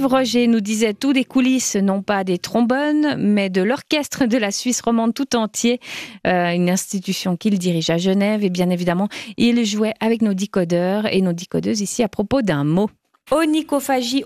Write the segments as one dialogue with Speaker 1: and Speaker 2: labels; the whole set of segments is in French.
Speaker 1: Yves Roger nous disait tout des coulisses, non pas des trombones, mais de l'orchestre de la Suisse romande tout entier, une institution qu'il dirige à Genève. Et bien évidemment, il jouait avec nos décodeurs et nos décodeuses ici à propos d'un mot. Onychophagie,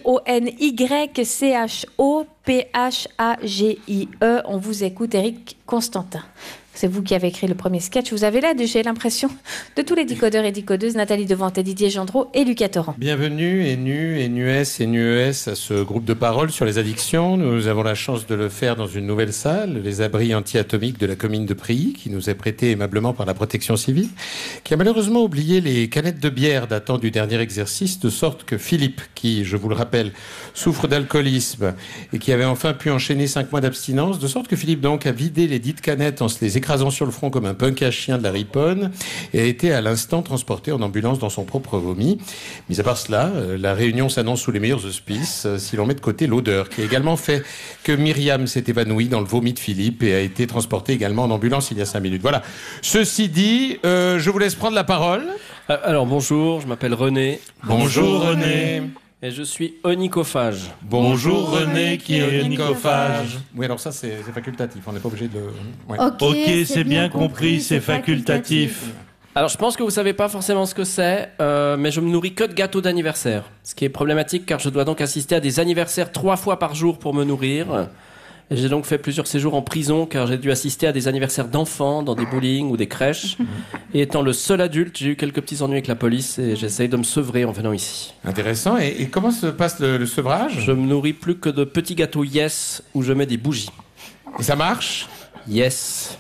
Speaker 1: Onychophagie. On vous écoute, Éric Constantin. C'est vous qui avez écrit le premier sketch. Vous avez là, j'ai l'impression, de tous les décodeurs et décodeuses, Nathalie Devantet, Didier Gendreau et Lucas Torrent.
Speaker 2: Bienvenue, ENU, ENUS, ENUES, à ce groupe de parole sur les addictions. Nous avons la chance de le faire dans une nouvelle salle, les abris anti-atomiques de la commune de Prilly, qui nous est prêtée aimablement par la protection civile, qui a malheureusement oublié les canettes de bière datant du dernier exercice, de sorte que Philippe, qui, je vous le rappelle, souffre d'alcoolisme et qui avait enfin pu enchaîner 5 mois d'abstinence, de sorte que Philippe donc a vidé les dites canettes en se les écrasant sur le front comme un punk à chien de la riponne et a été à l'instant transporté en ambulance dans son propre vomi. Mis à part cela, la réunion s'annonce sous les meilleurs auspices si l'on met de côté l'odeur qui a également fait que Myriam s'est évanouie dans le vomi de Philippe et a été transportée également en ambulance il y a 5 minutes. Voilà. Ceci dit, je vous laisse prendre la parole.
Speaker 3: Alors bonjour, je m'appelle René.
Speaker 2: Bonjour René.
Speaker 3: Et je suis onychophage.
Speaker 2: Bonjour René qui est onychophage. Oui, alors ça c'est facultatif, on n'est pas obligé de... Ouais.
Speaker 4: Ok, c'est bien compris, c'est facultatif.
Speaker 3: Alors je pense que vous savez pas forcément ce que c'est, mais je me nourris que de gâteaux d'anniversaire. Ce qui est problématique car je dois donc assister à des anniversaires 3 fois par jour pour me nourrir. Et j'ai donc fait plusieurs séjours en prison car j'ai dû assister à des anniversaires d'enfants dans des bowling ou des crèches. Et étant le seul adulte, j'ai eu quelques petits ennuis avec la police et j'essaye de me sevrer en venant ici.
Speaker 2: Intéressant. Et comment se passe le sevrage ?
Speaker 3: Je me nourris plus que de petits gâteaux Yes où je mets des bougies.
Speaker 2: Et ça marche ?
Speaker 3: Yes.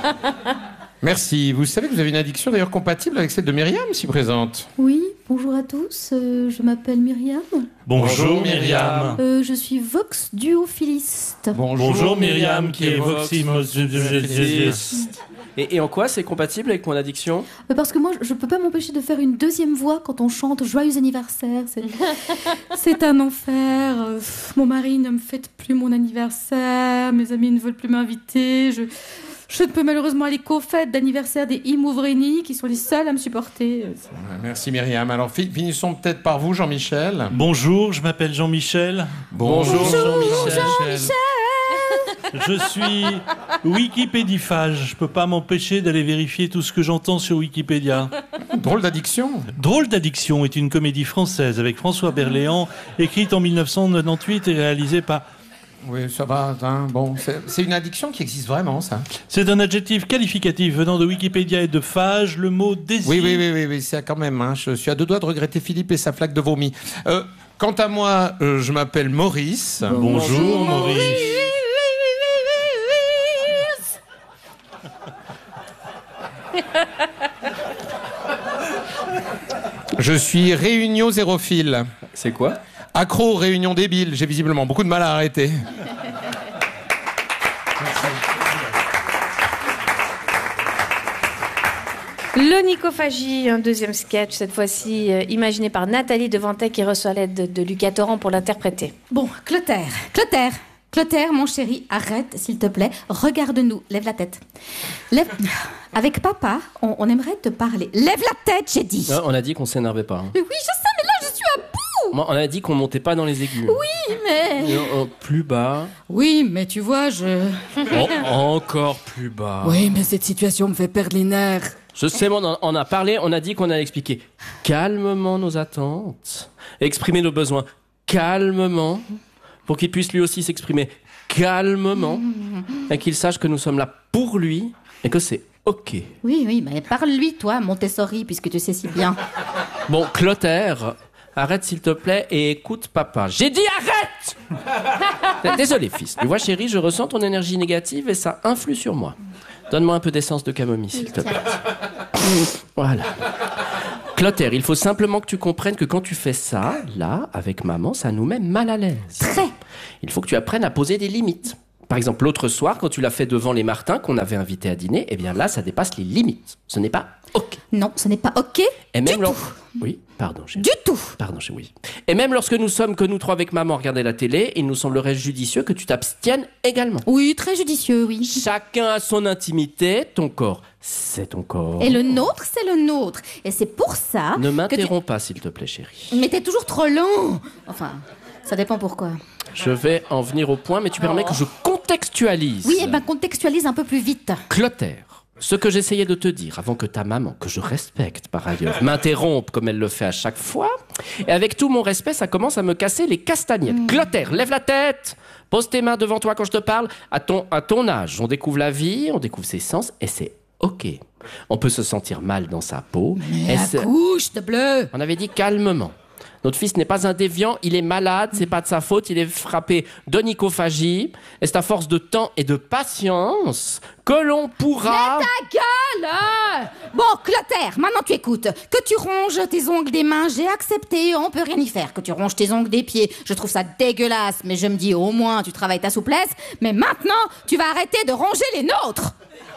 Speaker 2: Merci. Vous savez que vous avez une addiction d'ailleurs compatible avec celle de Myriam, si présente.
Speaker 5: Oui, bonjour à tous, je m'appelle Myriam.
Speaker 4: Bonjour Myriam.
Speaker 5: Je suis Vox duophiliste.
Speaker 4: Bonjour Myriam qui est voximophiliste.
Speaker 3: Et en quoi c'est compatible avec mon addiction ?
Speaker 5: Parce que moi, je peux pas m'empêcher de faire une deuxième voix quand on chante Joyeux anniversaire. C'est un enfer. Mon mari ne me fête plus mon anniversaire. Mes amis ne veulent plus m'inviter. Je ne peux malheureusement aller qu'aux fêtes d'anniversaire des Imouvréni, qui sont les seuls à me supporter.
Speaker 2: Merci Myriam. Alors finissons peut-être par vous, Jean-Michel.
Speaker 4: Bonjour, je m'appelle Jean-Michel.
Speaker 2: Bonjour
Speaker 5: Jean-Michel.
Speaker 4: Je suis wikipédiphage. Je peux pas m'empêcher d'aller vérifier tout ce que j'entends sur Wikipédia.
Speaker 2: Drôle d'addiction.
Speaker 4: Drôle d'addiction est une comédie française avec François Berléand, écrite en 1998 et réalisée par...
Speaker 2: Oui, ça va. Hein. Bon, c'est une addiction qui existe vraiment, ça.
Speaker 4: C'est un adjectif qualificatif venant de Wikipédia et de phage. Le mot désir...
Speaker 2: Oui, c'est quand même. Hein. Je suis à 2 doigts de regretter Philippe et sa flaque de vomi. Quant à moi, je m'appelle Maurice.
Speaker 4: Bonjour Maurice.
Speaker 2: Je suis réunion-zérophile.
Speaker 3: C'est quoi ?
Speaker 2: Accro aux réunions débiles. J'ai visiblement beaucoup de mal à arrêter.
Speaker 1: L'onychophagie, un deuxième sketch, cette fois-ci imaginé par Nathalie Devantet qui reçoit l'aide de Lucas Torrent pour l'interpréter.
Speaker 5: Bon, Clotaire, mon chéri, arrête, s'il te plaît. Regarde-nous, lève la tête. Avec papa, on aimerait te parler. Lève la tête, j'ai dit.
Speaker 3: On a dit qu'on s'énervait pas. Hein.
Speaker 5: Mais oui, je sais, mais là, je suis à bout.
Speaker 3: On a dit qu'on montait pas dans les aigus.
Speaker 5: Oui, mais...
Speaker 3: Plus bas.
Speaker 5: Oui, mais tu vois,
Speaker 3: Encore plus bas.
Speaker 5: Oui, mais cette situation me fait perdre les nerfs.
Speaker 3: Je sais, on a parlé, on a dit qu'on allait expliquer calmement nos attentes, exprimer nos besoins calmement, pour qu'il puisse lui aussi s'exprimer calmement, et qu'il sache que nous sommes là pour lui, et que c'est OK.
Speaker 5: Oui, mais parle-lui, toi, Montessori, puisque tu sais si bien.
Speaker 3: Bon, Clotaire, arrête s'il te plaît et écoute papa. J'ai dit arrête. Désolé fils, tu vois chérie, je ressens ton énergie négative et ça influe sur moi. Donne-moi un peu d'essence de camomille, s'il te plaît. Voilà. Clotaire, il faut simplement que tu comprennes que quand tu fais ça, là, avec maman, ça nous met mal à l'aise.
Speaker 5: Très.
Speaker 3: Il faut que tu apprennes à poser des limites. Par exemple, l'autre soir, quand tu l'as fait devant les Martins, qu'on avait invités à dîner, eh bien là, ça dépasse les limites. Ce n'est pas OK.
Speaker 5: Non, ce n'est pas OK
Speaker 3: Et même
Speaker 5: du tout.
Speaker 3: Oui, pardon, chérie.
Speaker 5: Du tout.
Speaker 3: Pardon, chérie, oui. Et même lorsque nous sommes que nous trois avec maman à regarder la télé, il nous semblerait judicieux que tu t'abstiennes également.
Speaker 5: Oui, très judicieux, oui.
Speaker 3: Chacun a son intimité, ton corps, c'est ton corps.
Speaker 5: Et le nôtre, c'est le nôtre. Et c'est pour ça
Speaker 3: Ne m'interromps pas, s'il te plaît, chérie.
Speaker 5: Mais t'es toujours trop lent. Enfin, Ça dépend pourquoi.
Speaker 3: Je vais en venir au point, mais tu permets que je contextualise.
Speaker 5: Oui, contextualise un peu plus vite.
Speaker 3: Clotaire, ce que j'essayais de te dire avant que ta maman, que je respecte par ailleurs, m'interrompe comme elle le fait à chaque fois, et avec tout mon respect, ça commence à me casser les castagnettes. Clotaire, lève la tête, pose tes mains devant toi quand je te parle. À ton âge, on découvre la vie, on découvre ses sens, et c'est OK. On peut se sentir mal dans sa peau.
Speaker 5: Mais accouche, de bleu.
Speaker 3: On avait dit calmement. Notre fils n'est pas un déviant, il est malade, c'est pas de sa faute, il est frappé d'onychophagie. Et c'est à force de temps et de patience que l'on pourra...
Speaker 5: Mais ta gueule! Bon, Clotaire, maintenant tu écoutes. Que tu ronges tes ongles des mains, j'ai accepté, on peut rien y faire. Que tu ronges tes ongles des pieds, je trouve ça dégueulasse, mais je me dis au moins tu travailles ta souplesse. Mais maintenant, tu vas arrêter de ronger les nôtres.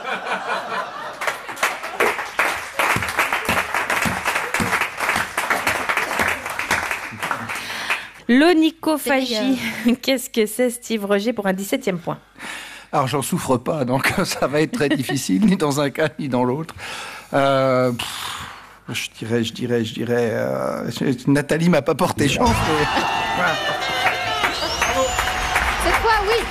Speaker 1: L'onychophagie, qu'est-ce que c'est, Steve Roger, pour un 17e point?
Speaker 6: Alors, j'en souffre pas, donc ça va être très difficile, ni dans un cas, ni dans l'autre. Je dirais... Nathalie m'a pas porté chance, mais... Voilà.
Speaker 5: Cette fois, oui.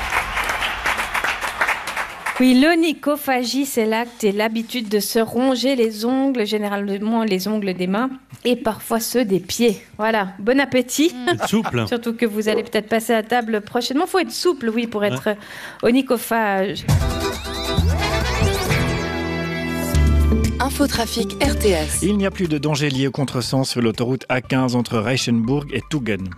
Speaker 1: Oui, l'onychophagie, c'est l'acte et l'habitude de se ronger les ongles, généralement les ongles des mains et parfois ceux des pieds. Voilà, bon appétit.
Speaker 4: Être souple.
Speaker 1: Surtout que vous allez peut-être passer à table prochainement. Il faut être souple, oui, pour être onychophage.
Speaker 7: Infotrafic RTS.
Speaker 8: Il n'y a plus de danger lié au contresens sur l'autoroute A15 entre Reichenburg et Tuggen.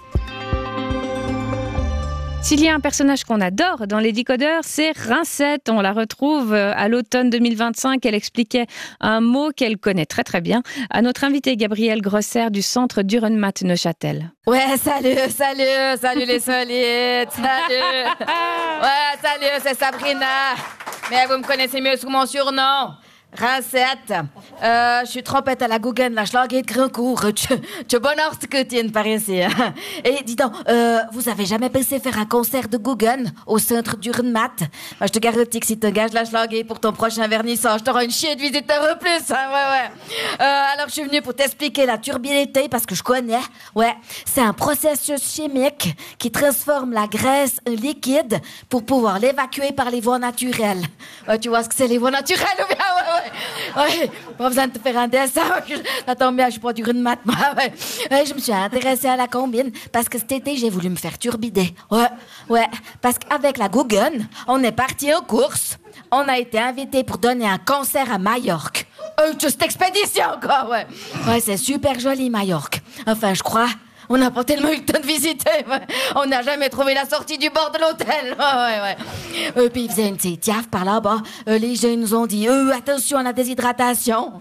Speaker 1: S'il y a un personnage qu'on adore dans les décodeurs, c'est Rincette. On la retrouve à l'automne 2025. Elle expliquait un mot qu'elle connaît très très bien à notre invité Gabrielle Grosser du centre Dürrenmatt Neuchâtel.
Speaker 9: Ouais, salut les solides, salut. Ouais, salut, c'est Sabrina. Mais vous me connaissez mieux sous mon surnom. Rincette. Je suis trompette à la Guggen, la Schlager de Grandcourt. Tu bonheur ce que tu par ici. Et dis donc, vous avez jamais pensé faire un concert de Guggen au centre Dürrenmatt? Je te garantis que si tu engages la Schlager pour ton prochain vernissage, t'auras une chier de visiteurs en plus. Hein, ouais. Alors, je suis venue pour t'expliquer la turbidité parce que je connais. Ouais, c'est un processus chimique qui transforme la graisse en liquide pour pouvoir l'évacuer par les voies naturelles. Ouais, tu vois ce que c'est les voies naturelles ou bien? Ouais, pas besoin de te faire un dessin. Ça tombe bien, je suis pas du Dürrenmatt. Ouais, je me suis intéressée à la combine parce que cet été, j'ai voulu me faire turbider. Ouais, parce qu'avec la Guggen, on est parti en course. On a été invités pour donner un concert à Majorque. Cette expédition, quoi, ouais. Ouais, c'est super joli, Majorque. Enfin, je crois. On n'a pas tellement eu le temps de visiter. On n'a jamais trouvé la sortie du bord de l'hôtel. Ouais. Puis ils faisaient une petite tiaf par là-bas. Les jeunes nous ont dit, attention à la déshydratation.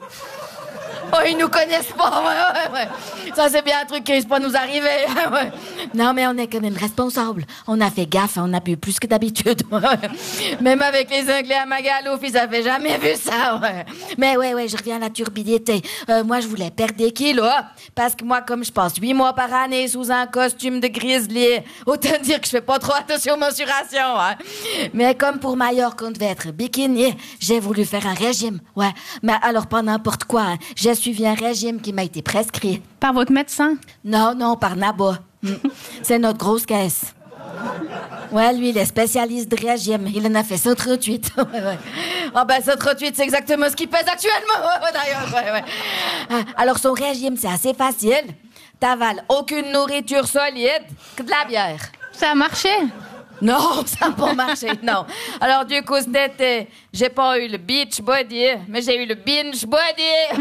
Speaker 9: Oh, ils nous connaissent pas. Ouais. Ça, c'est bien un truc qui risque pas de nous arriver. Ouais. Non, mais on est quand même responsables. On a fait gaffe, on a bu plus que d'habitude. Même avec les Anglais à Magalouf, ils avaient jamais vu ça. Ouais. Mais ouais, je reviens à la turbidité. Moi, je voulais perdre des kilos. Parce que moi, comme je passe 8 mois par année sous un costume de grizzly, autant dire que je fais pas trop attention aux mensurations. Hein. Mais comme pour Majorque, on devait être bikini, j'ai voulu faire un régime. Ouais. Mais alors, pas n'importe quoi. Hein. J'ai suivi un régime qui m'a été prescrit.
Speaker 1: Par votre médecin?
Speaker 9: Non, par Nabo. C'est notre grosse caisse. Ouais, lui, il est spécialiste de régime. Il en a fait 138. Ouais. Oh, 138, c'est exactement ce qu'il pèse actuellement. D'ailleurs, ouais. Alors, son régime, c'est assez facile. T'avales aucune nourriture solide que de la bière.
Speaker 1: Ça a marché?
Speaker 9: Non, ça n'a pas marché, non. Alors, du coup, cet été, j'ai pas eu le beach body, mais j'ai eu le binge body.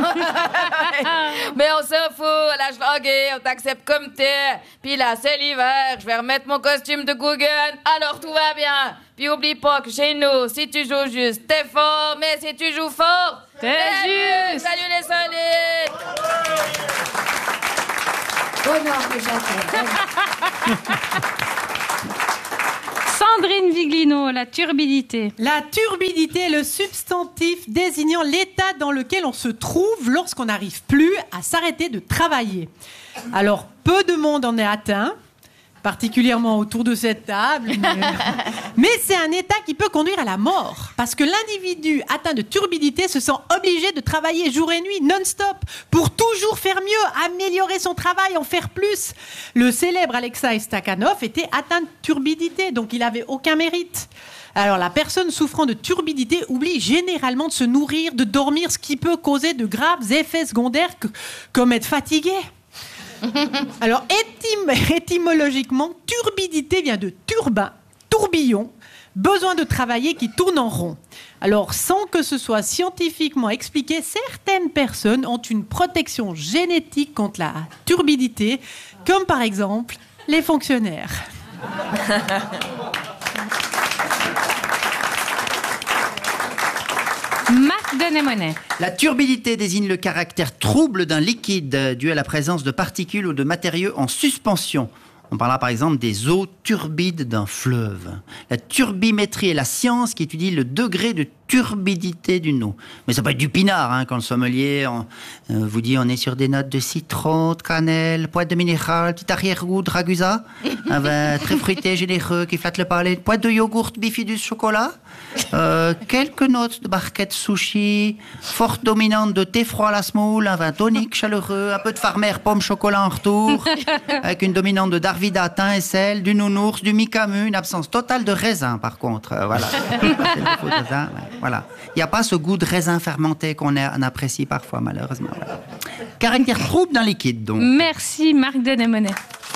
Speaker 9: Mais on s'en fout, la Schlager, on t'accepte comme t'es. Puis là, c'est l'hiver, je vais remettre mon costume de Guggen, alors tout va bien. Puis oublie pas que chez nous, si tu joues juste, t'es fort, mais si tu joues fort,
Speaker 1: t'es juste.
Speaker 9: Salut les solides. Bonheur que j'attends.
Speaker 1: Sandrine Viglino, la turbidité.
Speaker 10: La turbidité est le substantif désignant l'état dans lequel on se trouve lorsqu'on n'arrive plus à s'arrêter de travailler. Alors, peu de monde en est atteint, particulièrement autour de cette table. Mais c'est un état qui peut conduire à la mort. Parce que l'individu atteint de turbidité se sent obligé de travailler jour et nuit, non-stop, pour toujours faire mieux, améliorer son travail, en faire plus. Le célèbre Alexei Stakhanov était atteint de turbidité, donc il n'avait aucun mérite. Alors, la personne souffrant de turbidité oublie généralement de se nourrir, de dormir, ce qui peut causer de graves effets secondaires comme être fatigué. Alors, étymologiquement, turbidité vient de turbin, tourbillon, besoin de travailler qui tourne en rond. Alors, sans que ce soit scientifiquement expliqué, certaines personnes ont une protection génétique contre la turbidité, comme par exemple les fonctionnaires.
Speaker 1: Marc Denemonet.
Speaker 7: La turbidité désigne le caractère trouble d'un liquide dû à la présence de particules ou de matériaux en suspension. On parlera par exemple des eaux turbides d'un fleuve. La turbimétrie est la science qui étudie le degré de turbidité d'une eau. Mais ça peut être du pinard, hein, quand le sommelier vous dit on est sur des notes de citron, de cannelle, pointe de minéral, petit arrière-goût de ragusa, un vin très fruité, généreux, qui flatte le palais, pointe de yogourt bifidus chocolat, quelques notes de barquette sushi, forte dominante de thé froid à la semoule, un vin tonique chaleureux, un peu de farmer pomme chocolat en retour, avec une dominante de Darvida, thym et sel, du nounours, du micamu, une absence totale de raisin par contre. Voilà. C'est le défaut de raisin, ouais. Voilà. Il n'y a pas ce goût de raisin fermenté qu'on apprécie parfois, malheureusement. Voilà. Caractère trouble d'un liquide, donc.
Speaker 1: Merci, Marc Denemonet.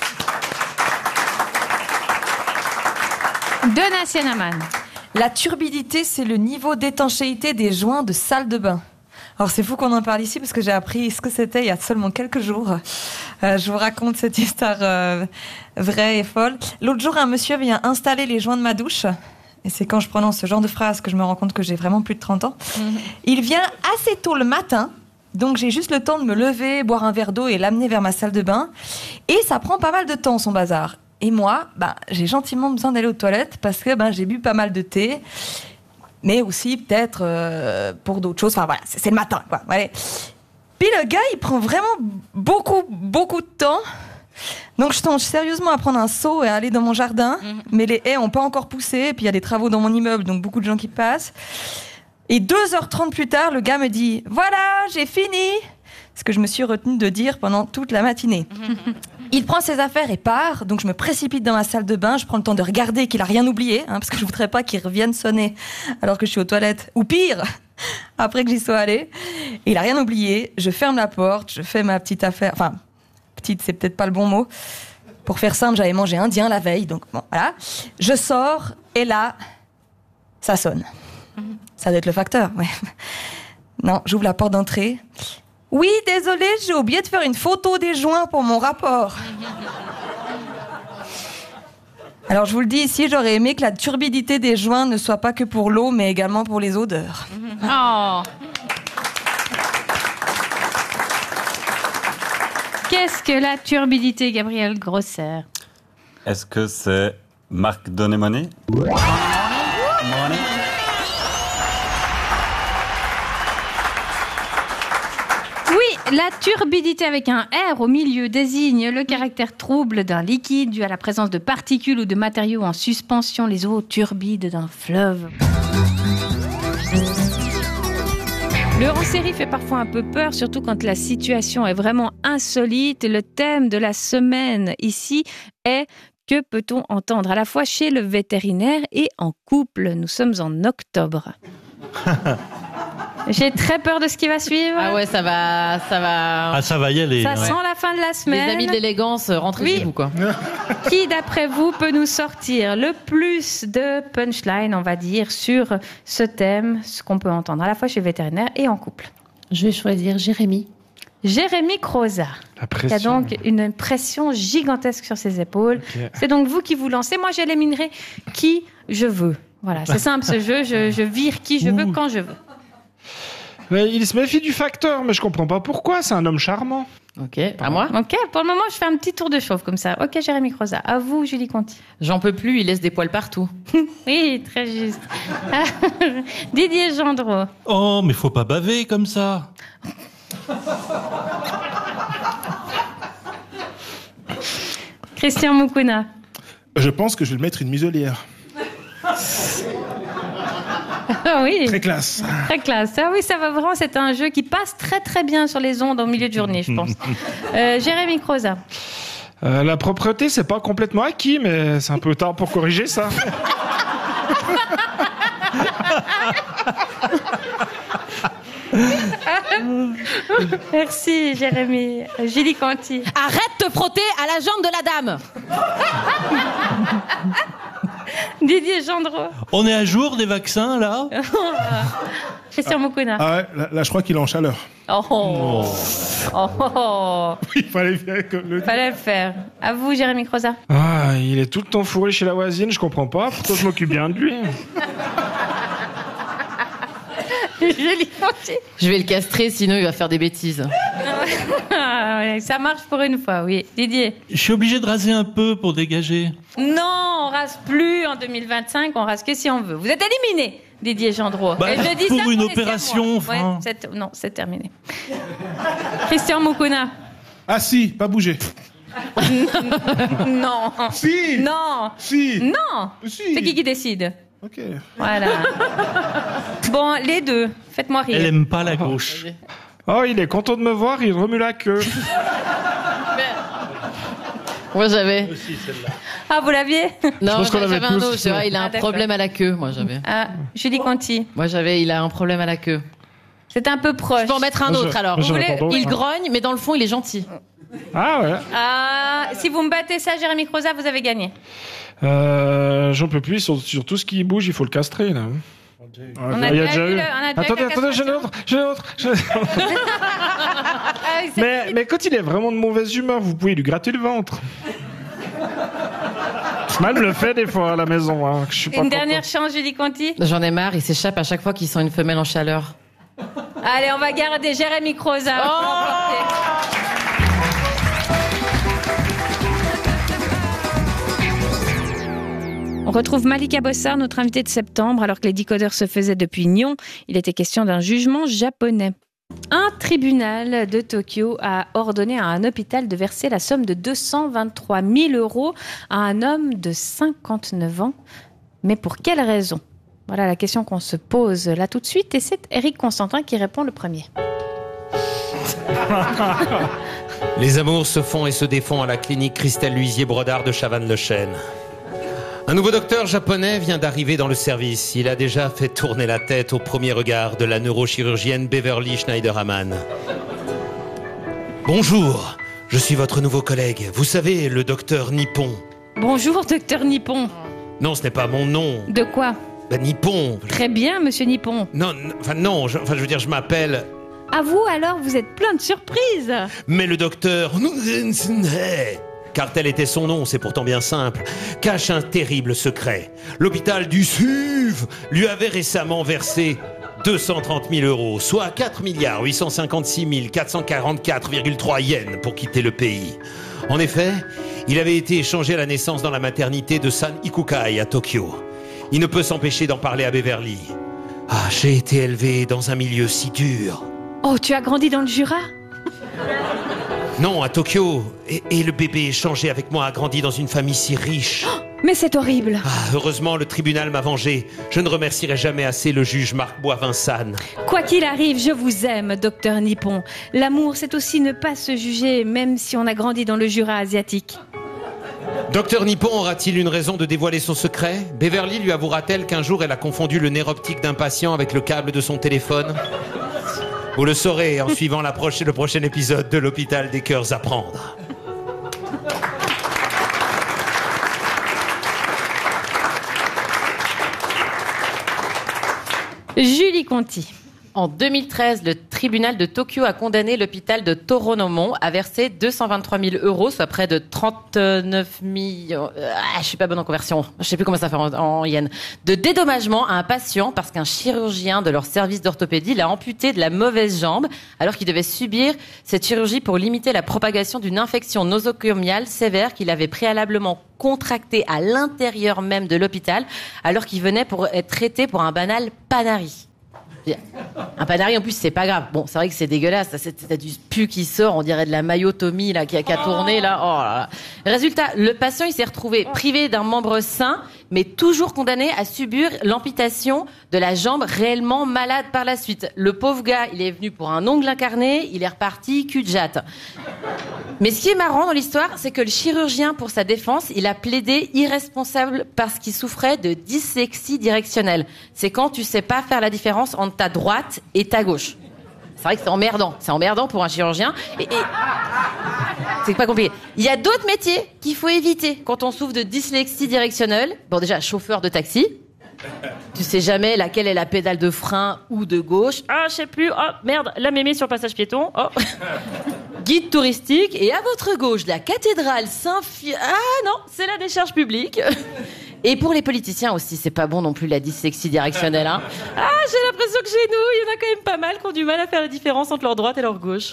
Speaker 1: Donna Sienaman.
Speaker 11: La turbidité, c'est le niveau d'étanchéité des joints de salle de bain. Alors c'est fou qu'on en parle ici parce que j'ai appris ce que c'était il y a seulement quelques jours. Je vous raconte cette histoire vraie et folle. L'autre jour, un monsieur vient installer les joints de ma douche. Et c'est quand je prononce ce genre de phrase que je me rends compte que j'ai vraiment plus de 30 ans. Il vient assez tôt le matin, donc j'ai juste le temps de me lever, boire un verre d'eau et l'amener vers ma salle de bain. Et ça prend pas mal de temps, son bazar. Et moi, j'ai gentiment besoin d'aller aux toilettes parce que j'ai bu pas mal de thé, mais aussi peut-être pour d'autres choses. Enfin voilà, c'est le matin, quoi. Allez. Puis le gars, il prend vraiment beaucoup de temps. Donc je songe sérieusement à prendre un seau et à aller dans mon jardin, mais les haies n'ont pas encore poussé, et puis il y a des travaux dans mon immeuble, donc beaucoup de gens qui passent. Et 2h30 plus tard, le gars me dit « Voilà, j'ai fini !» Ce que je me suis retenue de dire pendant toute la matinée. Il prend ses affaires et part, donc je me précipite dans ma salle de bain, je prends le temps de regarder qu'il a rien oublié, parce que je voudrais pas qu'il revienne sonner alors que je suis aux toilettes, ou pire, après que j'y sois allée. Et il a rien oublié, je ferme la porte, je fais ma petite affaire, enfin, petite, c'est peut-être pas le bon mot. Pour faire simple, j'avais mangé indien la veille, donc bon, voilà. Je sors, et là, ça sonne. Ça doit être le facteur, ouais. Non, j'ouvre la porte d'entrée. Oui, désolé, j'ai oublié de faire une photo des joints pour mon rapport. Alors, je vous le dis ici, j'aurais aimé que la turbidité des joints ne soit pas que pour l'eau, mais également pour les odeurs.
Speaker 1: Oh. Qu'est-ce que la turbidité, Gabriel Grosser?
Speaker 12: Est-ce que c'est Marc Denemonet?
Speaker 1: Oui, la turbidité avec un R au milieu désigne le caractère trouble d'un liquide dû à la présence de particules ou de matériaux en suspension, les eaux turbides d'un fleuve. Le hors-série fait parfois un peu peur, surtout quand la situation est vraiment insolite. Le thème de la semaine ici est « Que peut-on entendre ?» à la fois chez le vétérinaire et en couple. Nous sommes en octobre. J'ai très peur de ce qui va suivre.
Speaker 13: Ah ouais, ça va.
Speaker 4: Ah, ça va y aller.
Speaker 1: Ça sent la fin de la semaine.
Speaker 13: Les amis de l'élégance, rentrez chez vous, quoi.
Speaker 1: Qui, d'après vous, peut nous sortir le plus de punchline, on va dire, sur ce thème, ce qu'on peut entendre à la fois chez le vétérinaire et en couple?
Speaker 13: Je vais choisir Jérémy.
Speaker 1: Jérémy Croza. Il y a donc une pression gigantesque sur ses épaules. Okay. C'est donc vous qui vous lancez. Moi, j'éliminerai qui je veux. Voilà, c'est simple ce jeu. Je vire qui je veux quand je veux.
Speaker 8: Mais il se méfie du facteur, mais je comprends pas pourquoi. C'est un homme charmant.
Speaker 13: Ok, à moi.
Speaker 1: Ok, pour le moment, je fais un petit tour de chauffe comme ça. Ok, Jérémy Croza. À vous, Julie Conti.
Speaker 13: J'en peux plus, il laisse des poils partout.
Speaker 1: Oui, très juste. Didier Gendreau.
Speaker 4: Oh, mais faut pas baver comme ça.
Speaker 1: Christian Moukouna.
Speaker 14: Je pense que je vais le mettre une muselière.
Speaker 1: Ah oui.
Speaker 14: Très classe.
Speaker 1: Très classe. Ah oui, ça va vraiment. C'est un jeu qui passe très très bien sur les ondes en milieu de journée, je pense. Jérémy Croza.
Speaker 8: La propreté, c'est pas complètement acquis, mais c'est un peu tard pour corriger ça.
Speaker 1: Merci, Jérémy. Julie Conti.
Speaker 13: Arrête de te frotter à la jambe de la dame.
Speaker 1: Didier Gendreau.
Speaker 4: On est à jour des vaccins, là?
Speaker 1: Christian Moukona.
Speaker 14: Ah ouais, là, je crois qu'il est en chaleur.
Speaker 1: Oh.
Speaker 14: Oui, fallait le
Speaker 1: faire. À vous, Jérémy Croza.
Speaker 8: Ah, il est tout le temps fourré chez la voisine, je comprends pas. Pourquoi je m'occupe bien de lui?
Speaker 1: Julie Conti.
Speaker 13: Je vais le castrer, sinon il va faire des bêtises.
Speaker 1: Ça marche pour une fois, oui. Didier.
Speaker 4: Je suis obligé de raser un peu pour dégager.
Speaker 1: Non, on rase plus en 2025, on rase que si on veut. Vous êtes éliminé, Didier Gendreau.
Speaker 4: Bah,
Speaker 1: et je dis
Speaker 4: pour
Speaker 1: ça
Speaker 4: une
Speaker 1: les
Speaker 4: opération,
Speaker 1: serments.
Speaker 4: enfin.
Speaker 1: Non, c'est terminé. Christian Moukona.
Speaker 14: Ah si, pas bouger.
Speaker 1: Non.
Speaker 14: Si.
Speaker 1: Non.
Speaker 14: Si.
Speaker 1: Non.
Speaker 14: Si.
Speaker 1: C'est qui décide?
Speaker 14: Ok.
Speaker 1: Voilà. Bon, les deux, faites-moi rire.
Speaker 4: Elle aime pas la gauche.
Speaker 8: Oh, il est content de me voir, il remue la queue.
Speaker 13: Moi j'avais.
Speaker 1: Ah, vous l'aviez?
Speaker 13: Non,
Speaker 8: pense qu'on
Speaker 13: j'avais
Speaker 8: avait
Speaker 13: un
Speaker 8: tous.
Speaker 13: autre. C'est vrai, il a un
Speaker 1: d'accord.
Speaker 13: problème à la queue. Moi j'avais.
Speaker 1: Ah, Julie Conti.
Speaker 13: Moi j'avais, il a un problème à la queue.
Speaker 1: C'est un peu proche.
Speaker 13: Je peux en mettre un autre alors.
Speaker 8: moi, j'en ai
Speaker 1: Vous voulez-
Speaker 8: pas d'autre,
Speaker 13: Il
Speaker 8: hein.
Speaker 13: grogne, mais dans le fond il est gentil.
Speaker 8: Ah ouais.
Speaker 1: Ah, si vous me battez ça, Jérémy Croza, vous avez gagné.
Speaker 8: J'en peux plus, sur tout ce qui bouge, il faut le castrer, là.
Speaker 1: On a
Speaker 8: Il y
Speaker 1: déjà vu
Speaker 8: eu.
Speaker 1: le- on a déjà
Speaker 8: Attendez,
Speaker 1: eu la
Speaker 8: j'ai un autre.
Speaker 1: Ah oui, c'est-
Speaker 8: Mais quand il est vraiment de mauvaise humeur, vous pouvez lui gratter le ventre. Mal me le fait des fois à la maison. Hein, que je suis pas
Speaker 1: Une
Speaker 8: content.
Speaker 1: dernière chance, Julie Conti.
Speaker 13: J'en ai marre, il s'échappe à chaque fois qu'il sent une femelle en chaleur.
Speaker 1: Allez, on va garder Jérémy Croza. On retrouve Malika Bossard, notre invitée de septembre, alors que les décodeurs se faisaient depuis Nyon. Il était question d'un jugement japonais. Un tribunal de Tokyo a ordonné à un hôpital de verser la somme de 223 000 € à un homme de 59 ans. Mais pour quelle raison? Voilà la question qu'on se pose là tout de suite. Et c'est Éric Constantin qui répond le premier.
Speaker 2: Les amours se font et se défont à la clinique Christelle Luisier-Brodard de Chavannes-le-Chêne. Un nouveau docteur japonais vient d'arriver dans le service. Il a déjà fait tourner la tête au premier regard de la neurochirurgienne Beverly Schneiderman. Bonjour, je suis votre nouveau collègue. Vous savez, le docteur Nippon.
Speaker 1: Bonjour, docteur Nippon.
Speaker 2: Non, ce n'est pas mon nom.
Speaker 1: De quoi?
Speaker 2: Nippon.
Speaker 1: Très bien, monsieur Nippon.
Speaker 2: Non, je veux dire, je m'appelle...
Speaker 1: À vous, alors, vous êtes plein de surprises.
Speaker 2: Mais le docteur... Car tel était son nom, c'est pourtant bien simple, cache un terrible secret. L'hôpital du SUV lui avait récemment versé 230 000 €, soit 4 856 444,3 yens pour quitter le pays. En effet, il avait été échangé à la naissance dans la maternité de San Ikukai à Tokyo. Il ne peut s'empêcher d'en parler à Beverly. Ah, j'ai été élevé dans un milieu si dur.
Speaker 1: Oh, tu as grandi dans le Jura?
Speaker 2: Non, à Tokyo. Et le bébé échangé avec moi a grandi dans une famille si riche.
Speaker 1: Oh, mais c'est horrible.
Speaker 2: Ah, heureusement, le tribunal m'a vengé. Je ne remercierai jamais assez le juge Marc Boisvinsanne.
Speaker 1: Quoi qu'il arrive, je vous aime, docteur Nippon. L'amour, c'est aussi ne pas se juger, même si on a grandi dans le Jura asiatique.
Speaker 2: Docteur Nippon aura-t-il une raison de dévoiler son secret? Beverly lui avouera-t-elle qu'un jour elle a confondu le nerf optique d'un patient avec le câble de son téléphone? Vous le saurez en suivant le prochain épisode de l'Hôpital des Cœurs à prendre.
Speaker 1: Julie Conti.
Speaker 13: En 2013, le tribunal de Tokyo a condamné l'hôpital de Toranomon à verser 223 000 €, soit près de 39 000... je suis pas bonne en conversion, je sais plus comment ça fait en yens, de dédommagement à un patient parce qu'un chirurgien de leur service d'orthopédie l'a amputé de la mauvaise jambe alors qu'il devait subir cette chirurgie pour limiter la propagation d'une infection nosocomiale sévère qu'il avait préalablement contractée à l'intérieur même de l'hôpital alors qu'il venait pour être traité pour un banal panari. Un panari, en plus, c'est pas grave. Bon, c'est vrai que c'est dégueulasse. T'as du pu qui sort, on dirait de la mayotomie là, qui a tourné. Là. Oh là là. Résultat, le patient il s'est retrouvé privé d'un membre sain, mais toujours condamné à subir l'amputation de la jambe réellement malade par la suite. Le pauvre gars, il est venu pour un ongle incarné, il est reparti cul de jatte. Mais ce qui est marrant dans l'histoire, c'est que le chirurgien, pour sa défense, il a plaidé irresponsable parce qu'il souffrait de dyslexie directionnelle. C'est quand tu sais pas faire la différence entre ta droite et ta gauche. C'est vrai que c'est emmerdant. C'est emmerdant pour un chirurgien. Et c'est pas compliqué. Il y a d'autres métiers qu'il faut éviter quand on souffre de dyslexie directionnelle. Bon, déjà, chauffeur de taxi. Tu sais jamais laquelle est la pédale de frein ou de gauche. Ah, je sais plus. Oh, merde, la mémé sur le passage piéton. Oh. Guide touristique. Et à votre gauche, la cathédrale Saint-Phi... Ah non, c'est la décharge publique. Et pour les politiciens aussi, c'est pas bon non plus la dyslexie directionnelle. Hein. Ah, j'ai l'impression que chez nous, il y en a quand même pas mal qui ont du mal à faire la différence entre leur droite et leur gauche.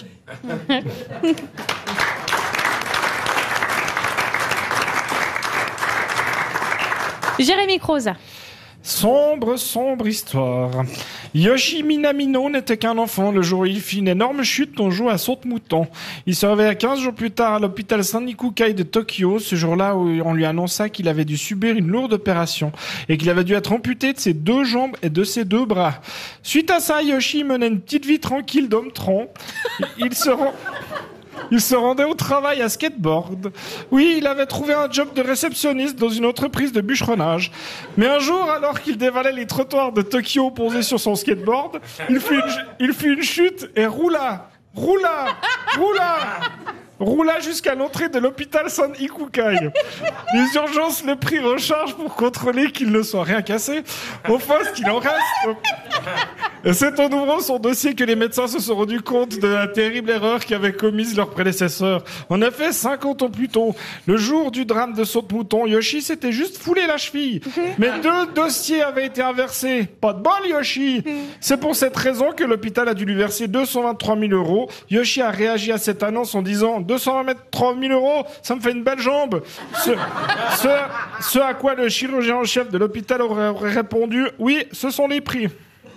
Speaker 1: Jérémy Croza.
Speaker 8: Sombre histoire. Yoshi Minamino n'était qu'un enfant le jour où il fit une énorme chute en jouant à saute-mouton. Il se réveilla 15 jours plus tard à l'hôpital Sanikukai de Tokyo, ce jour-là où on lui annonça qu'il avait dû subir une lourde opération et qu'il avait dû être amputé de ses 2 jambes et de ses 2 bras. Suite à ça, Yoshi menait une petite vie tranquille d'homme tronc. Il se rendait au travail à skateboard. Oui, il avait trouvé un job de réceptionniste dans une entreprise de bûcheronnage. Mais un jour, alors qu'il dévalait les trottoirs de Tokyo posé sur son skateboard, il fit une chute et roula jusqu'à l'entrée de l'hôpital Sanikukai. Les urgences le prirent en charge pour contrôler qu'il ne soit rien cassé. Enfin, ce qu'il en reste. Et c'est en ouvrant son dossier que les médecins se sont rendus compte de la terrible erreur qu'avaient commise leurs prédécesseurs. En effet, 50 ans plus tôt, le jour du drame de Saute-Mouton, Yoshi s'était juste foulé la cheville. Mais 2 dossiers avaient été inversés. Pas de bol, Yoshi. C'est pour cette raison que l'hôpital a dû lui verser 223 000 €. Yoshi a réagi à cette annonce en disant 223 000 €, ça me fait une belle jambe. Ce à quoi le chirurgien en chef de l'hôpital aurait répondu, oui, ce sont les prix.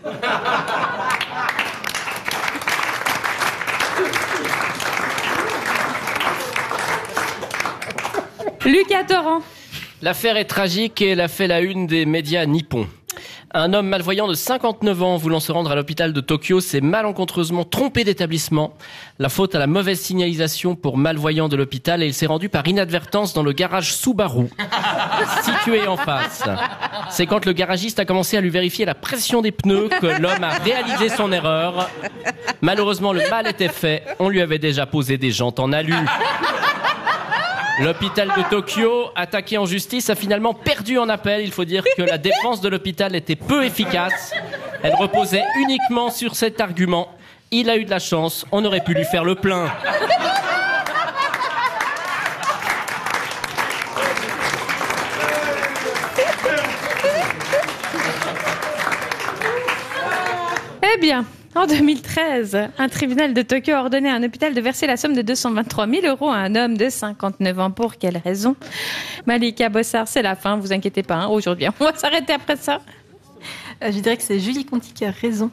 Speaker 1: Lucas Torrent.
Speaker 3: L'affaire est tragique et elle a fait la une des médias nippons. Un homme malvoyant de 59 ans voulant se rendre à l'hôpital de Tokyo s'est malencontreusement trompé d'établissement. La faute à la mauvaise signalisation pour malvoyants de l'hôpital et il s'est rendu par inadvertance dans le garage Subaru, situé en face. C'est quand le garagiste a commencé à lui vérifier la pression des pneus que l'homme a réalisé son erreur. Malheureusement, le mal était fait. On lui avait déjà posé des jantes en alu. L'hôpital de Tokyo, attaqué en justice, a finalement perdu en appel. Il faut dire que la défense de l'hôpital était peu efficace. Elle reposait uniquement sur cet argument. Il a eu de la chance, on aurait pu lui faire le plein.
Speaker 1: Eh bien, en 2013, un tribunal de Tokyo a ordonné à un hôpital de verser la somme de 223 000 € à un homme de 59 ans. Pour quelle raison? Malika Bossard, c'est la fin, vous inquiétez pas, hein, aujourd'hui. On va s'arrêter après ça.
Speaker 5: Je dirais que c'est Julie Conti qui a raison.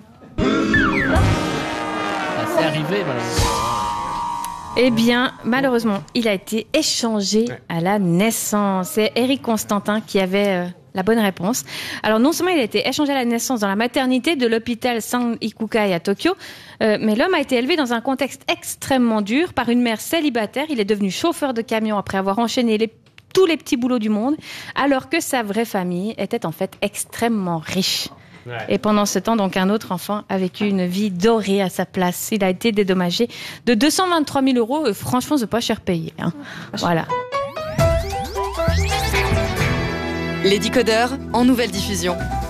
Speaker 3: C'est arrivé, malheureusement.
Speaker 1: Eh bien, malheureusement, il a été échangé à la naissance. C'est Éric Constantin qui avait la bonne réponse. Alors, non seulement il a été échangé à la naissance dans la maternité de l'hôpital Sanikukai à Tokyo, mais l'homme a été élevé dans un contexte extrêmement dur par une mère célibataire. Il est devenu chauffeur de camion après avoir enchaîné tous les petits boulots du monde, alors que sa vraie famille était en fait extrêmement riche. Ouais. Et pendant ce temps, donc, un autre enfant a vécu une vie dorée à sa place. Il a été dédommagé de 223 000 €. Franchement, c'est pas cher payé. Hein. Voilà.
Speaker 15: Les décodeurs en nouvelle diffusion.